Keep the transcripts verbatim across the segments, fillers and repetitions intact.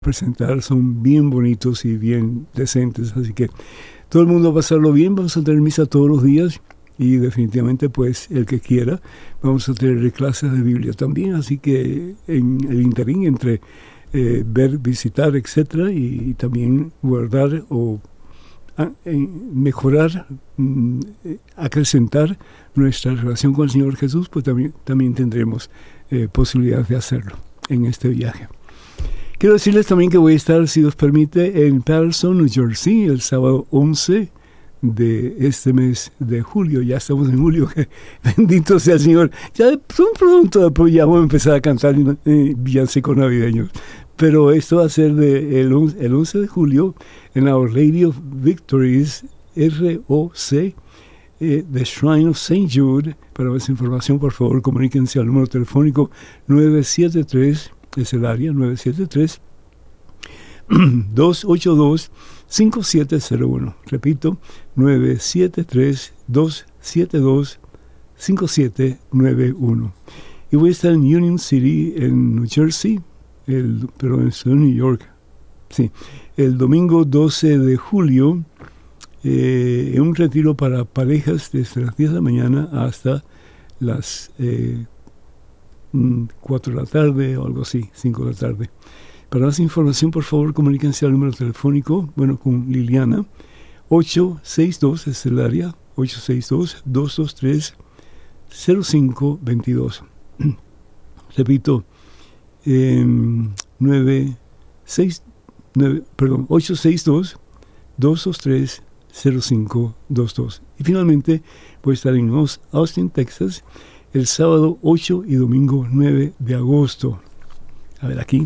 presentar son bien bonitos y bien decentes, así que todo el mundo va a pasarlo bien. Vamos a tener misa todos los días y definitivamente pues el que quiera vamos a tener clases de Biblia también, así que en el interín entre eh, ver, visitar, etcétera, y, y también guardar o a, eh, mejorar, mm, acrecentar nuestra relación con el Señor Jesús, pues también, también tendremos eh, posibilidad de hacerlo en este viaje. Quiero decirles también que voy a estar, si Dios permite, en Patterson, New Jersey, el sábado once de este mes de julio. Ya estamos en julio, bendito sea el Señor. Ya son pronto, pues ya voy a empezar a cantar eh, villancicos navideños. Pero esto va a ser de el, el once de julio en Our Lady of Victories, R O C, eh, The Shrine of Saint Jude. Para más información, por favor, comuníquense al número telefónico nueve siete tres, es el área, nueve siete tres, dos ocho dos, cinco siete cero uno. Repito, nueve siete tres, dos siete dos, cinco siete nueve uno. Y voy a estar en Union City, en New Jersey, el, pero en New York, sí, el domingo doce de julio, eh, en un retiro para parejas desde las diez de la mañana hasta las eh, cuatro de la tarde o algo así, cinco de la tarde. Para más información, por favor, comuníquense al número telefónico, bueno, con Liliana, ocho seis dos, es el área, ocho seis dos, dos dos tres, cero cinco dos dos. Repito, eh, nueve seis, nueve, perdón, ocho seis dos, dos dos tres, cero cinco dos dos. Y finalmente, voy a estar en Austin, Texas, el sábado ocho y domingo nueve de agosto. A ver, aquí.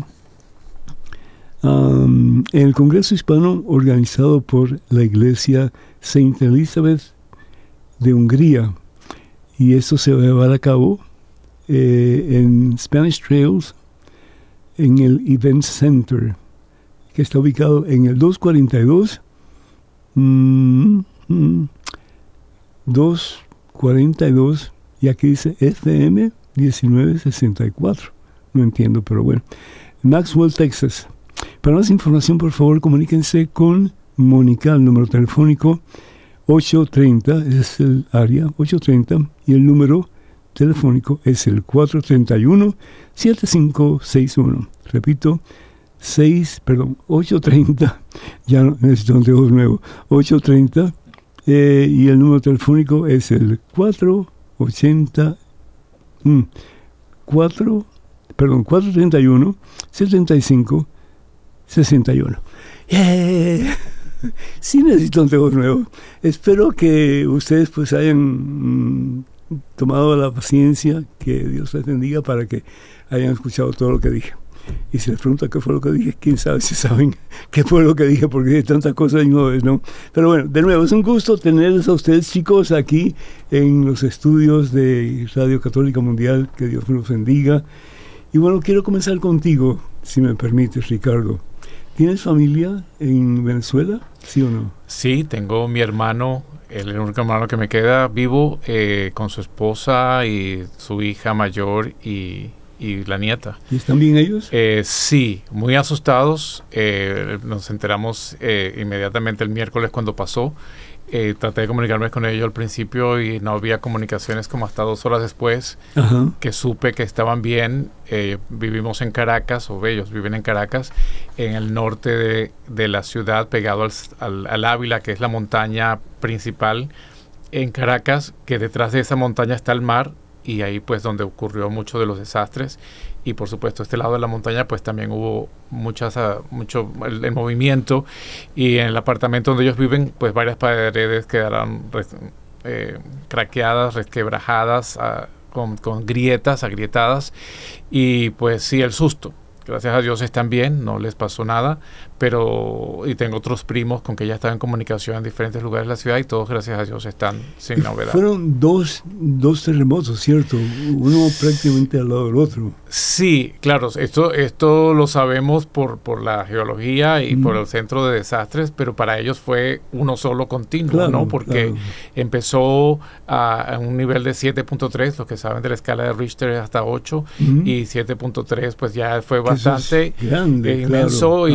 Um, en el Congreso Hispano organizado por la Iglesia Saint Elizabeth de Hungría. Y esto se va a llevar a cabo eh, en Spanish Trails, en el Event Center, que está ubicado en el doscientos cuarenta y dos, mm, mm, doscientos cuarenta y dos, y aquí dice F M diecinueve sesenta y cuatro. No entiendo, pero bueno. Maxwell, Texas. Para más información, por favor, comuníquense con Mónica, el número telefónico ocho treinta, es el área, ocho treinta, y el número telefónico es el cuatro tres uno, siete cinco seis uno. Repito, seis, perdón, ocho treinta, ya no, necesito un teléfono nuevo, ocho treinta, eh, y el número telefónico es el cuatro ochenta, mm, cuatro, perdón, cuatro treinta y uno, setenta y cinco sesenta y uno. Yeah. Sí necesito un teléfono nuevo. Espero que ustedes pues hayan mm, tomado la paciencia, que Dios les bendiga, para que hayan escuchado todo lo que dije. Y si les pregunto qué fue lo que dije, quién sabe si saben qué fue lo que dije, porque dije tantas cosas y no es, ¿no? Pero bueno, de nuevo, es un gusto tenerles a ustedes, chicos, aquí en los estudios de Radio Católica Mundial. Que Dios me los bendiga. Y bueno, quiero comenzar contigo, si me permites, Ricardo. ¿Tienes familia en Venezuela? ¿Sí o no? Sí, tengo mi hermano, el único hermano que me queda vivo, eh, con su esposa y su hija mayor y, y la nieta. ¿Y están bien ellos? Eh, sí, muy asustados. Eh, nos enteramos eh, inmediatamente el miércoles cuando pasó. Eh, traté de comunicarme con ellos al principio y no había comunicaciones como hasta dos horas después. Ajá. Que supe que estaban bien. Eh, vivimos en Caracas, o ellos viven en Caracas, en el norte de, de la ciudad, pegado al, al, al Ávila, que es la montaña principal en Caracas, que detrás de esa montaña está el mar, y ahí pues donde ocurrió mucho de los desastres. Y por supuesto este lado de la montaña pues también hubo muchas, uh, mucho el, el movimiento, y en el apartamento donde ellos viven pues varias paredes quedaron res, eh, craqueadas, resquebrajadas, uh, con, con grietas, agrietadas, y pues sí, el susto. Gracias a Dios están bien, no les pasó nada, pero y tengo otros primos con que ya están en comunicación en diferentes lugares de la ciudad, y todos, gracias a Dios, están sin novedad. Fueron dos, dos terremotos, ¿cierto? Uno prácticamente al lado del otro. Sí, claro, esto, esto lo sabemos por, por la geología y mm. por el centro de desastres, pero para ellos fue uno solo continuo, claro, ¿no? Porque claro. empezó a, a un nivel de siete punto tres, los que saben de la escala de Richter es hasta ocho, mm. y siete punto tres pues ya fue bastante bastante grande, eh, inmenso. Claro.